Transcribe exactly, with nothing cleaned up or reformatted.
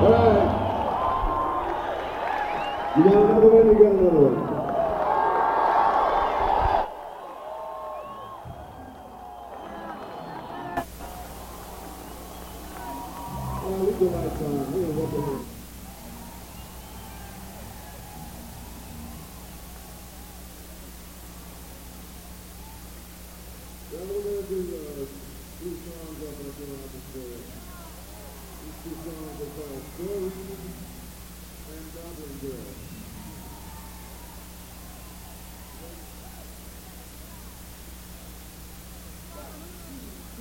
All right. You got another one? You got another one. Well, we go right time. We don't want to hear. Well, we're going to do uh, two songs up and doing out the story. These two songs are called Stories and Goblin Girl.